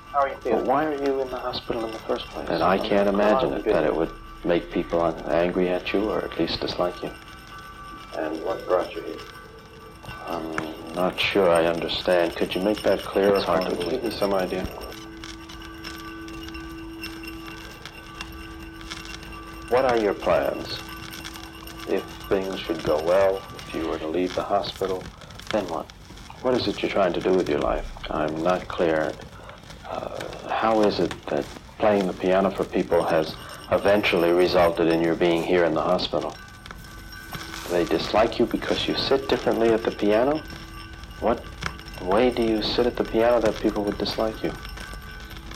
How are you feeling? But why are you in the hospital in the first place? And I can't imagine it, that it would make people angry at you or at least dislike you. And what brought you here? I'm not sure I understand. Could you make that clearer? It's hard to believe. give me some idea. What are your plans? If things should go well, if you were to leave the hospital, then what? What is it you're trying to do with your life? I'm not clear. How is it that playing the piano for people has eventually resulted in your being here in the hospital? Do they dislike you because you sit differently at the piano? What way do you sit at the piano that people would dislike you?